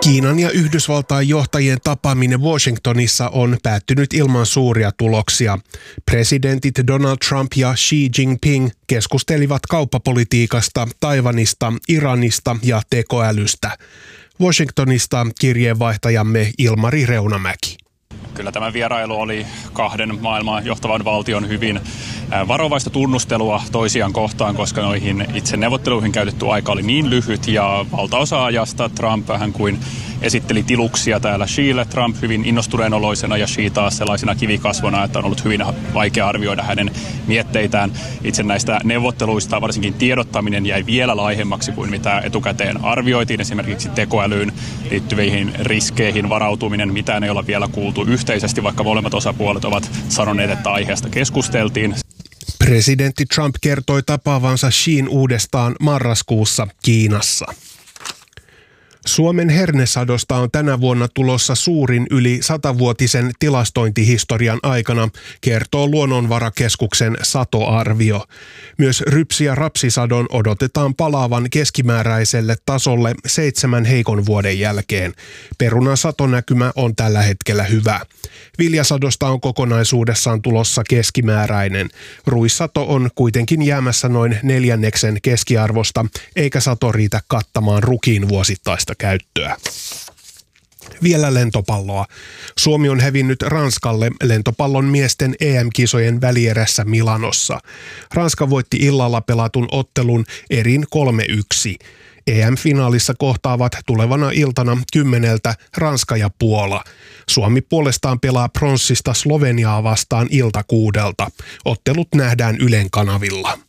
Kiinan ja Yhdysvaltain johtajien tapaaminen Washingtonissa on päättynyt ilman suuria tuloksia. Presidentit Donald Trump ja Xi Jinping keskustelivat kauppapolitiikasta, Taiwanista, Iranista ja tekoälystä. Washingtonista kirjeenvaihtajamme Ilmari Reunamäki. Kyllä tämä vierailu oli kahden maailman johtavan valtion hyvin varovaista tunnustelua toisiaan kohtaan, koska noihin itse neuvotteluihin käytetty aika oli niin lyhyt ja valtaosa ajasta Trump vähän kuin esitteli tiluksia täällä Xille. Trump hyvin innostuneen oloisena ja Xi taas sellaisena kivikasvona, että on ollut hyvin vaikea arvioida hänen mietteitään. Itse näistä neuvotteluista varsinkin tiedottaminen jäi vielä laihemmaksi kuin mitä etukäteen arvioitiin. Esimerkiksi tekoälyyn liittyviin riskeihin varautuminen, mitään ei olla vielä kuultu yhteisesti, vaikka molemmat osapuolet ovat sanoneet, että aiheesta keskusteltiin. Presidentti Trump kertoi tapaavansa Xin uudestaan marraskuussa Kiinassa. Suomen hernesadosta on tänä vuonna tulossa suurin yli 100-vuotisen tilastointihistorian aikana, kertoo Luonnonvarakeskuksen satoarvio. Myös rypsi- ja rapsisadon odotetaan palaavan keskimääräiselle tasolle 7 heikon vuoden jälkeen. Perunan satonäkymä on tällä hetkellä hyvä. Viljasadosta on kokonaisuudessaan tulossa keskimääräinen. Ruissato on kuitenkin jäämässä noin 1/4 keskiarvosta, eikä sato riitä kattamaan rukiin vuosittaista käyttöä. Vielä lentopalloa. Suomi on hävinnyt Ranskalle lentopallon miesten EM-kisojen välierässä Milanossa. Ranska voitti illalla pelatun ottelun erin 3-1. EM-finaalissa kohtaavat tulevana iltana 10 Ranska ja Puola. Suomi puolestaan pelaa pronssista Sloveniaa vastaan ilta 6. Ottelut nähdään Ylen kanavilla.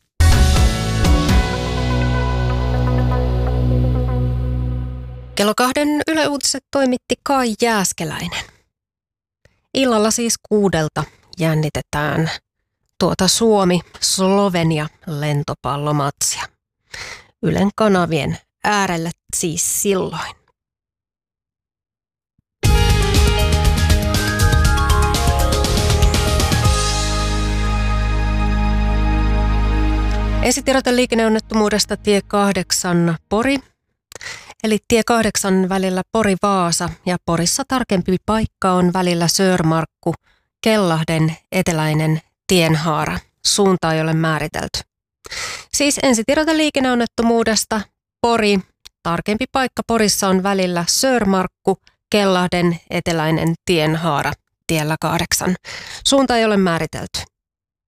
Kello 2 Yle Uutiset toimitti Kai Jääskeläinen. Illalla siis 6 jännitetään Suomi-Slovenia lentopallomatsia. Ylen kanavien äärellä siis silloin. Esitiedote liikenneonnettomuudesta tie 8 Pori. Eli tie 8 välillä Pori-Vaasa ja Porissa tarkempi paikka on välillä Sörmarkku, Kellahden eteläinen tienhaara. Suunta ei ole määritelty. Siis ensitiedote liikenneonnettomuudesta Pori. Tarkempi paikka Porissa on välillä Sörmarkku, Kellahden eteläinen tienhaara tiellä 8. Suunta ei ole määritelty.